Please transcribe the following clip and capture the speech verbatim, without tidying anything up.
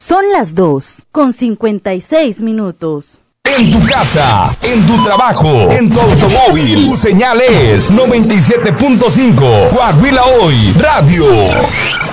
Son las dos con cincuenta y seis minutos. En tu casa, en tu trabajo, en tu automóvil, tu señal es noventa y siete punto cinco. Coahuila Hoy Radio.